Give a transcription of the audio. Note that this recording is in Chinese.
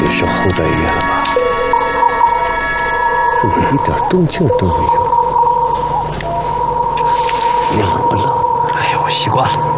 也是后半夜了吧？怎么一点动静都没有？冷不冷？ 哎呀，我习惯了。